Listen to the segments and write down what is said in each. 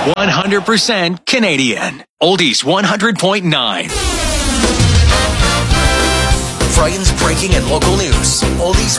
100% Canadian. Oldies 100.9. Brighton's breaking and local news. Oldies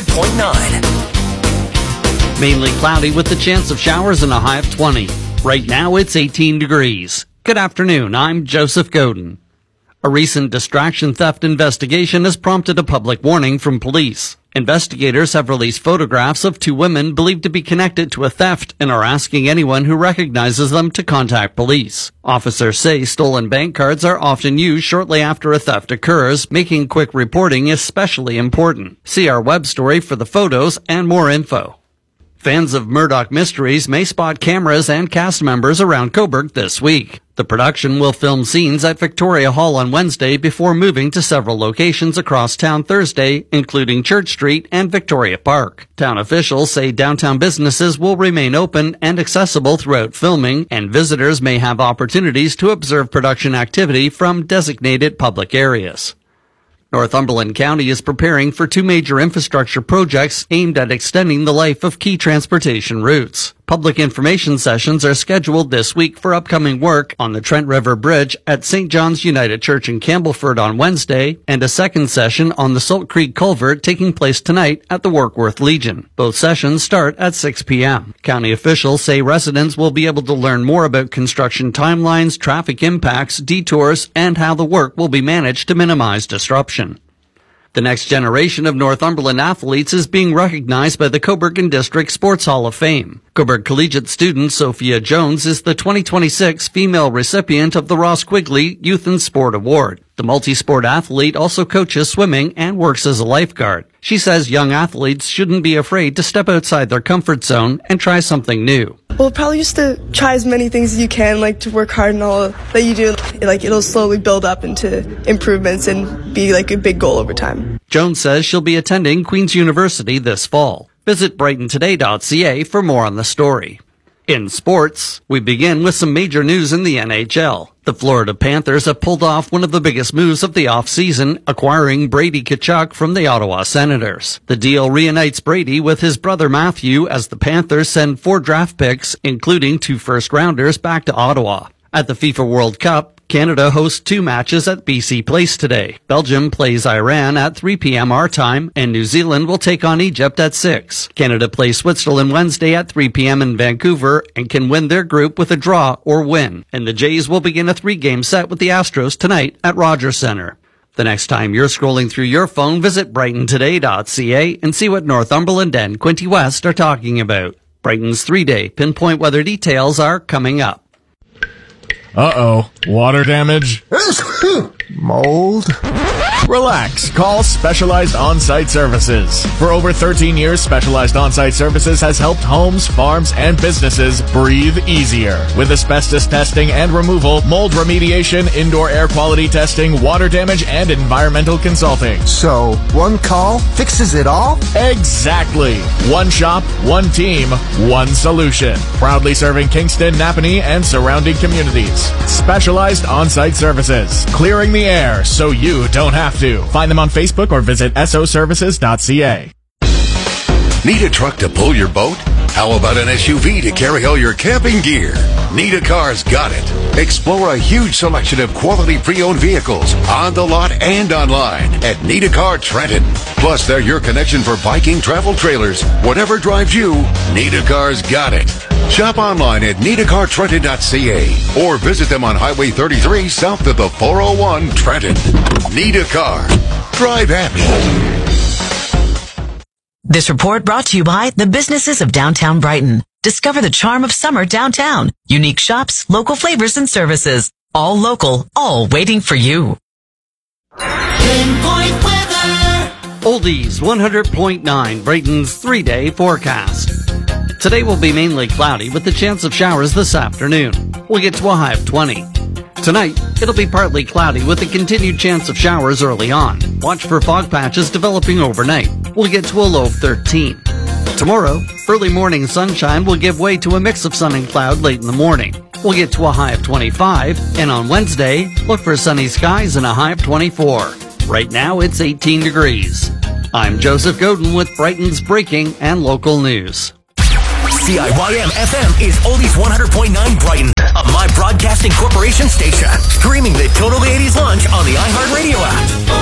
100.9. Mainly cloudy with the chance of showers and a high of 20. Right now it's 18 degrees. Good afternoon, I'm Joseph Godin. A recent distraction theft investigation has prompted a public warning from police. Investigators have released photographs of two women believed to be connected to a theft and are asking anyone who recognizes them to contact police. Officers say stolen bank cards are often used shortly after a theft occurs, making quick reporting especially important. See our web story for the photos and more info. Fans of Murdoch Mysteries may spot cameras and cast members around Cobourg this week. The production will film scenes at Victoria Hall on Wednesday before moving to several locations across town Thursday, including Church Street and Victoria Park. Town officials say downtown businesses will remain open and accessible throughout filming, and visitors may have opportunities to observe production activity from designated public areas. Northumberland County is preparing for two major infrastructure projects aimed at extending the life of key transportation routes. Public information sessions are scheduled this week for upcoming work on the Trent River Bridge at St. John's United Church in Campbellford on Wednesday, and a second session on the Salt Creek Culvert taking place tonight at the Warkworth Legion. Both sessions start at 6 p.m. County officials say residents will be able to learn more about construction timelines, traffic impacts, detours, and how the work will be managed to minimize disruption. The next generation of Northumberland athletes is being recognized by the Cobourg and District Sports Hall of Fame. Cobourg Collegiate student Sophia Jones is the 2026 female recipient of the Ross Quigley Youth and Sport Award. The multi-sport athlete also coaches swimming and works as a lifeguard. She says young athletes shouldn't be afraid to step outside their comfort zone and try something new. Well, probably just to try as many things as you can, like to work hard and all that you do. Like it'll slowly build up into improvements and be like a big goal over time. Jones says she'll be attending Queen's University this fall. Visit brightontoday.ca for more on the story. In sports, we begin with some major news in the NHL. The Florida Panthers have pulled off one of the biggest moves of the offseason, acquiring Brady Tkachuk from the Ottawa Senators. The deal reunites Brady with his brother Matthew as the Panthers send 4 draft picks, including 2 first-rounders, back to Ottawa. At the FIFA World Cup, Canada hosts 2 matches at BC Place today. Belgium plays Iran at 3 p.m. our time, and New Zealand will take on Egypt at 6. Canada plays Switzerland Wednesday at 3 p.m. in Vancouver and can win their group with a draw or win. And the Jays will begin a 3-game set with the Astros tonight at Rogers Centre. The next time you're scrolling through your phone, visit brightontoday.ca and see what Northumberland and Quinte West are talking about. Brighton's 3-day pinpoint weather details are coming up. Uh-oh. Water damage? Mold? Relax. Call Specialized On-Site Services. For over 13 years, Specialized On-Site Services has helped homes, farms, and businesses breathe easier. With asbestos testing and removal, mold remediation, indoor air quality testing, water damage, and environmental consulting. So, one call fixes it all? Exactly. One shop, one team, one solution. Proudly serving Kingston, Napanee, and surrounding communities. Specialized On-Site Services. Clearing the air so you don't have to. Find them on Facebook or visit soservices.ca. Need a truck to pull your boat? How about an SUV to carry all your camping gear? Need a Car's got it. Explore a huge selection of quality pre-owned vehicles on the lot and online at Need a Car Trenton. Plus, they're your connection for biking, travel trailers. Whatever drives you, Need a Car's got it. Shop online at needacartrenton.ca or visit them on Highway 33 south of the 401 Trenton. Need a Car. Drive happy. This report brought to you by the businesses of downtown Brighton. Discover the charm of summer downtown. Unique shops, local flavors and services. All local, all waiting for you. Pinpoint weather. Oldies 100.9, Brighton's 3-day forecast. Today will be mainly cloudy with the chance of showers this afternoon. We'll get to a high of 20. Tonight, it'll be partly cloudy with a continued chance of showers early on. Watch for fog patches developing overnight. We'll get to a low of 13. Tomorrow, early morning sunshine will give way to a mix of sun and cloud late in the morning. We'll get to a high of 25, and on Wednesday, look for sunny skies and a high of 24. Right now, it's 18 degrees. I'm Joseph Godin with Brighton's breaking and local news. CIYM FM is Oldies 100.9 Brighton, a My Broadcasting Corporation station. Streaming the Total 80s Lunch on the iHeartRadio app.